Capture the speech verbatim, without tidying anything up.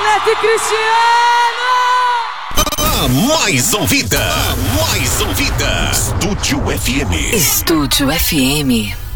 Neto e Cristiano! A mais ouvida, a mais ouvida. Estúdio F M. Estúdio F M.